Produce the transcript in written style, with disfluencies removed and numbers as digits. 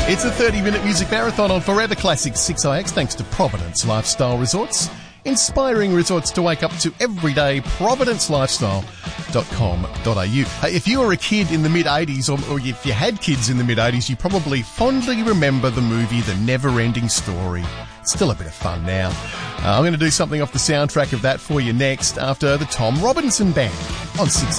It's a 30-minute music marathon on Forever Classics 6IX thanks to Providence Lifestyle Resorts. Inspiring resorts to wake up to every day. providencelifestyle.com.au. If you were a kid in the mid-80s, or if you had kids in the mid-80s, you probably fondly remember the movie The Never-Ending Story. It's still a bit of fun now. I'm going to do something off the soundtrack of that for you next after the Tom Robinson Band on 6